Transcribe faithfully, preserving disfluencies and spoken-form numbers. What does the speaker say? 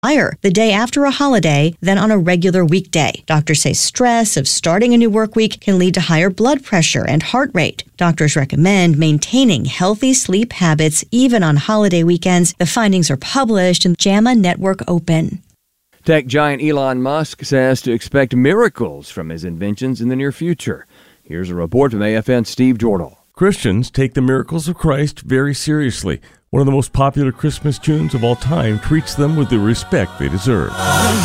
higher the day after a holiday than on a regular weekday. Doctors say stress of starting a new work week can lead to higher blood pressure and heart rate. Doctors recommend maintaining healthy sleep habits even on holiday weekends. The findings are published in JAMA Network Open. Tech giant Elon Musk says to expect miracles from his inventions in the near future. Here's a report from A F N's Steve Jordal. Christians take the miracles of Christ very seriously. One of the most popular Christmas tunes of all time treats them with the respect they deserve.